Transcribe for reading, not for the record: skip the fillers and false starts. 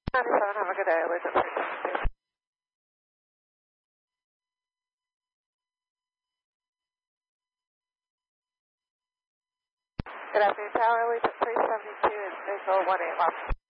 97, have a good day. Allegiant 372. Good afternoon, Tower. Allegiant 372 is visual 18 left.